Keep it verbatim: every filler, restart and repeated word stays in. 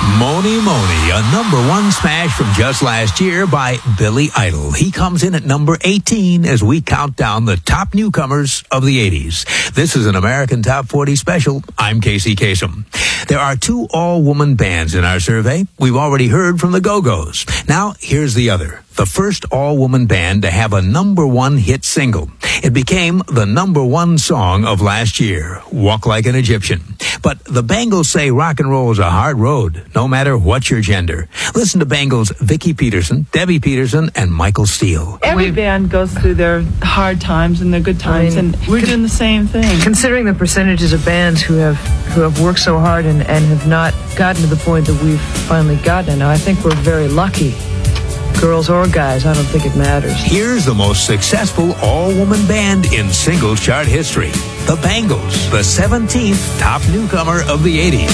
Mony Mony, a number one smash from just last year by Billy Idol. He comes in at number eighteen as we count down the top newcomers of the eighties. This is an American Top forty special. I'm Casey Kasem. There are two all-woman bands in our survey. We've already heard from the Go-Go's. Now, here's the other. The first all-woman band to have a number one hit single. It became the number one song of last year, Walk Like an Egyptian. But the Bangles say rock and roll is a hard road, no matter what your gender. Listen to Bangles' Vicki Peterson, Debbie Peterson, and Michael Steele. Every band goes through their hard times and their good times, I mean, and we're con- doing the same thing. Considering the percentages of bands who have who have worked so hard and, and have not gotten to the point that we've finally gotten, I think we're very lucky. Girls or guys, I don't think it matters. Here's the most successful all-woman band in singles chart history. The Bangles, the seventeenth top newcomer of the eighties.